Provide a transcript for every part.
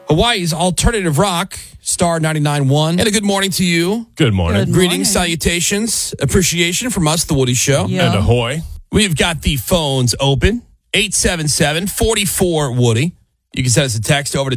Hawaii's alternative rock, Star 99.1. And a good morning to you. Good morning. Greetings, salutations, appreciation from us, The Woody Show. And ahoy. We've got the phones open, 877-44-WOODY. You can send us a text over to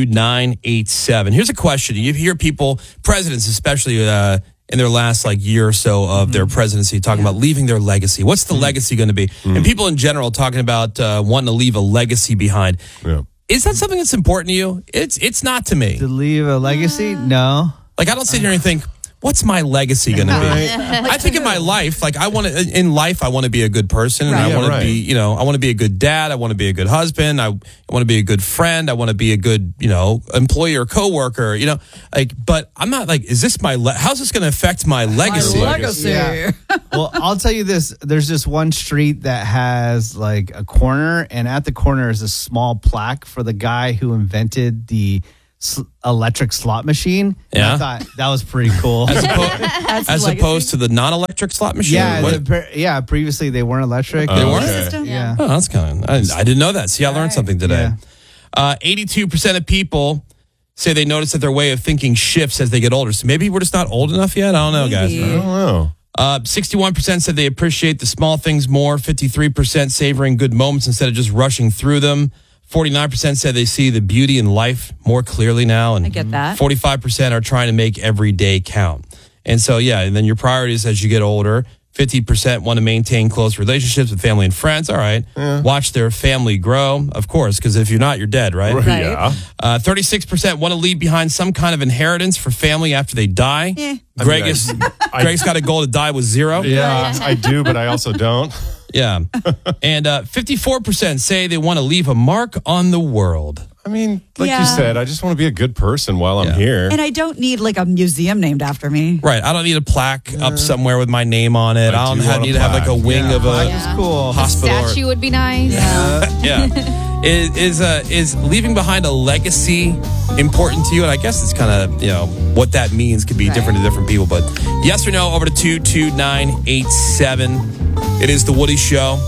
22987. Here's a question. You hear people, presidents especially in their last year or so of their presidency, talking about leaving their legacy. What's the legacy going to be? And people in general talking about wanting to leave a legacy behind. Yeah. Is that something that's important to you? It's not to me. To leave a legacy? No. I don't sit here and think, what's my legacy going to be? I think in my life, I want to be a good person, and I want to be, I want to be a good dad. I want to be a good husband. I want to be a good friend. I want to be a good, employee or coworker. But I'm not is this how's this going to affect my legacy? Yeah. Well, I'll tell you this. There's this one street that has a corner, and at the corner is a small plaque for the guy who invented the electric slot machine. And I thought that was pretty cool. As opposed to the non-electric slot machine? Yeah, previously they weren't electric. They weren't? System? Yeah. Oh, that's kind of... I didn't know that. See, I learned something today. Yeah. 82% of people say they notice that their way of thinking shifts as they get older. So maybe we're just not old enough yet? I don't know, guys. I don't know. 61% said they appreciate the small things more. 53% savoring good moments instead of just rushing through them. 49% said they see the beauty in life more clearly now. And I get that. 45% are trying to make every day count. And so, and then your priorities as you get older. 50% want to maintain close relationships with family and friends. All right. Watch their family grow, of course, because if you're not, you're dead, right? Right. Yeah. 36% want to leave behind some kind of inheritance for family after they die. Greg's got a goal to die with zero. Yeah, I do, but I also don't. Yeah. And 54% say they want to leave a mark on the world. I mean, you Yeah. said, I just want to be a good person while I'm here. And I don't need a museum named after me. Right. I don't need a plaque up somewhere with my name on it. I don't need to have a plaque. wing of a That's cool. hospital. Statue would be nice. Yeah. Is leaving behind a legacy important to you? And I guess it's kind of, what that means could be different to different people. But yes or no, over to 22987. It is The Woody Show.